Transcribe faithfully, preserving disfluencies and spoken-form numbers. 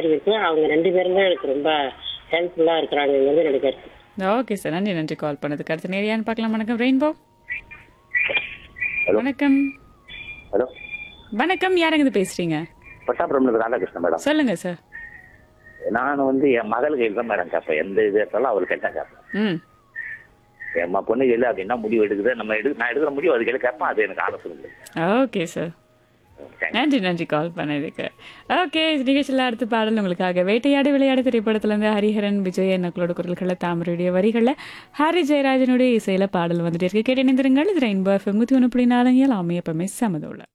மாதிரி இருக்கு. அவங்க ரெண்டு பேரும் தான் எனக்கு ரொம்ப ஹெல்ப்ஃபுல்லா இருக்கிறாங்கிறது என்னோட கருத்து. Okay sir. நன்றி நன்றி கால் பண்ணதுக்கு. அடுத்த நேரியான்னு பார்க்கலாம். வணக்கம் ரெயின்போ. ஹலோ வணக்கம். ஹலோ வணக்கம். யாருங்க இது பேசுறீங்க? பட்டாபுரம்ல ராதாகிருஷ்ணன் மேடம். சொல்லுங்க சார். நான் வந்து என் மகள் கையில் தான் மேடம் கேட்பேன். எந்த இது எடுத்தாலும் அவள் கையில் தான் கேட்பேன். ம் என் பொண்ணு இல்லை அப்படின்னா முடிவு எடுக்குது, நம்ம எடு நான் எடுக்கிற முடிவு அது கையில் கேட்பேன். அது எனக்கு ஆலோசனை. Okay sir. நன்றி நன்றி கால் பண்ணதுக்கு. ஓகே, நிகழ்ச்சியில் அடுத்த பாடல் உங்களுக்காக வேட்டையாடு விளையாடு திரைப்படத்திலேருந்து ஹரிஹரன் விஜய் நக்களோட குரல்களில் தாமரையுடைய வரிகளில் ஹாரி ஜெயராஜனுடைய இசையில் பாடல் வந்துட்டு இருக்கு. கேட்டு இணைந்திருங்கள். இது ரெயின்போ எஃப்எம் நூற்றி ஒன்று புள்ளி நாலு எல்லாமே எப்பவுமே சமதோல.